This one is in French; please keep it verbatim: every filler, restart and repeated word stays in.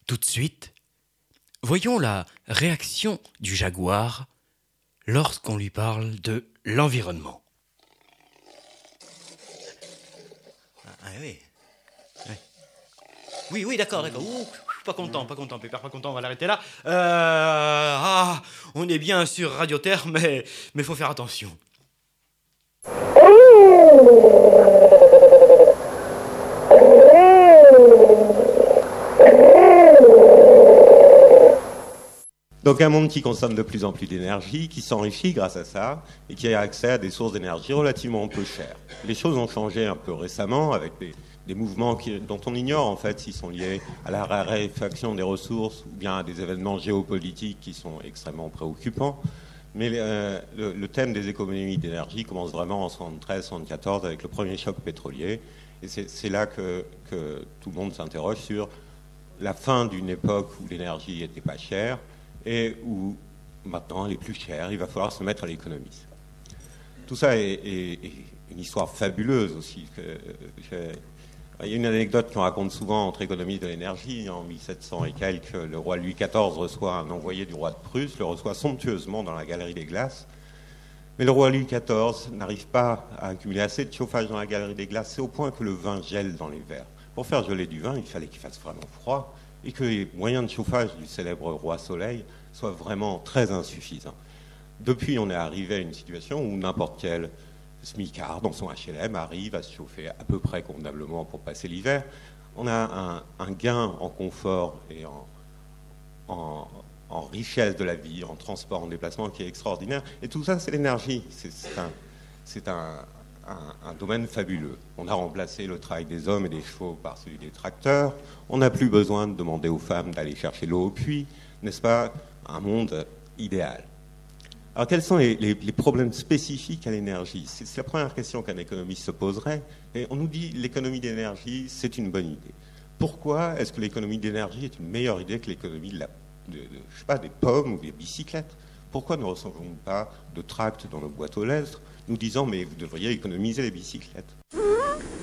Tout de suite, voyons la réaction du jaguar lorsqu'on lui parle de l'environnement. Ah oui. Oui, oui, oui d'accord, d'accord. Ouh, pas content, pas content, Pépère, pas content, on va l'arrêter là. Euh, ah, on est bien sur Radio Terre, mais il faut faire attention. Donc un monde qui consomme de plus en plus d'énergie, qui s'enrichit grâce à ça, et qui a accès à des sources d'énergie relativement peu chères. Les choses ont changé un peu récemment avec des, des mouvements qui, dont on ignore en fait s'ils sont liés à la raréfaction des ressources ou bien à des événements géopolitiques qui sont extrêmement préoccupants. Mais euh, le, le thème des économies d'énergie commence vraiment en soixante-treize soixante-quatorze avec le premier choc pétrolier. Et c'est, c'est là que, que tout le monde s'interroge sur la fin d'une époque où l'énergie n'était pas chère, et où maintenant elle est plus chère, il va falloir se mettre à l'économie. Tout ça est, est, est une histoire fabuleuse aussi. Que, que, il y a une anecdote qu'on raconte souvent entre économistes de l'énergie. En mille sept cents et quelques, le roi Louis quatorze reçoit un envoyé du roi de Prusse, le reçoit somptueusement dans la galerie des glaces. Mais le roi Louis quatorze n'arrive pas à accumuler assez de chauffage dans la galerie des glaces, c'est au point que le vin gèle dans les verres. Pour faire geler du vin, il fallait qu'il fasse vraiment froid, et que les moyens de chauffage du célèbre roi Soleil soient vraiment très insuffisants. Depuis, on est arrivé à une situation où n'importe quel smicard dans son H L M arrive à se chauffer à peu près convenablement pour passer l'hiver. On a un, un gain en confort et en, en, en richesse de la vie, en transport, en déplacement qui est extraordinaire. Et tout ça, c'est l'énergie. C'est, c'est un... C'est un Un, un domaine fabuleux. On a remplacé le travail des hommes et des chevaux par celui des tracteurs. On n'a plus besoin de demander aux femmes d'aller chercher l'eau au puits. N'est-ce pas un monde idéal? Alors, quels sont les, les, les problèmes spécifiques à l'énergie? c'est, c'est la première question qu'un économiste se poserait. Et on nous dit l'économie d'énergie, c'est une bonne idée. Pourquoi est-ce que l'économie d'énergie est une meilleure idée que l'économie de, la, de, de je sais pas, des pommes ou des bicyclettes? Pourquoi ne recevons-nous pas de tracts dans nos boîtes aux lettres nous disant « mais vous devriez économiser les bicyclettes ».